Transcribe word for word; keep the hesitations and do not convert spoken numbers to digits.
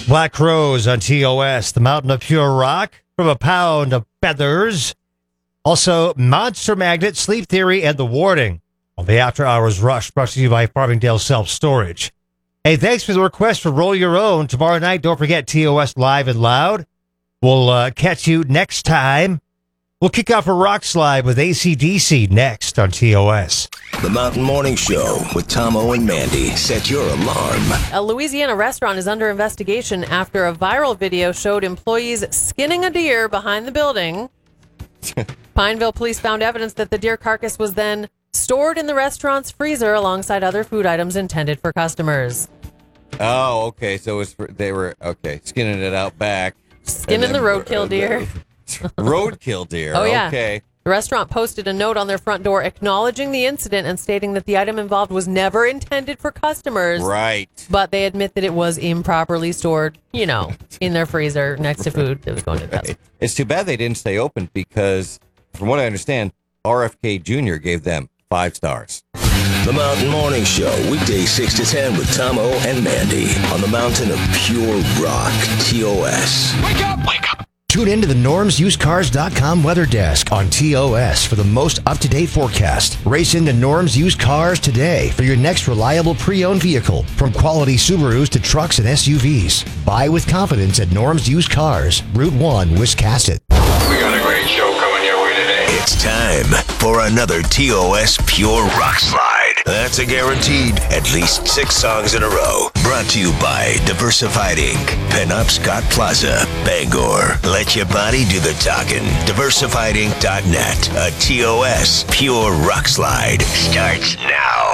Black Crows on T O S, the Mountain of Pure Rock, from a pound of feathers. Also, Monster Magnet, Sleep Theory, and The Warding on the After Hours Rush, brought to you by Farmingdale Self-Storage. Hey, thanks for the request for Roll Your Own. Tomorrow night, don't forget T O S Live and Loud. We'll uh, catch you next time. We'll kick off a rock slide with A C D C next on T O S. The Mountain Morning Show with Tomo and Mandy. Set your alarm. A Louisiana restaurant is under investigation after a viral video showed employees skinning a deer behind the building. Pineville police found evidence that the deer carcass was then stored in the restaurant's freezer alongside other food items intended for customers. Oh, okay. So it was for, they were, okay, skinning it out back. Skinning the roadkill deer. Roadkill deer. Oh, yeah. Okay. The restaurant posted a note on their front door acknowledging the incident and stating that the item involved was never intended for customers. Right. But they admit that it was improperly stored, you know, in their freezer next to food that was going to the Right. It's too bad they didn't stay open because, from what I understand, R F K Junior gave them five stars. The Mountain Morning Show, weekdays six to ten with Tomo and Mandy on the Mountain of Pure Rock, T O S. Wake up! Wake up! Tune in to the norms used cars dot com weather desk on T O S for the most up-to-date forecast. Race into Norms Used Cars today for your next reliable pre-owned vehicle. From quality Subarus to trucks and S U Vs. Buy with confidence at Norms Used Cars, Route one, Wiscasset. We got a great show coming your way today. It's time for another T O S Pure Rock Slide. That's a guaranteed at least six songs in a row. Brought to you by Diversified Incorporated. Pinup Scott Plaza, Bangor. Let your body do the talking. diversified inc dot net. A T O S Pure Rock Slide starts now.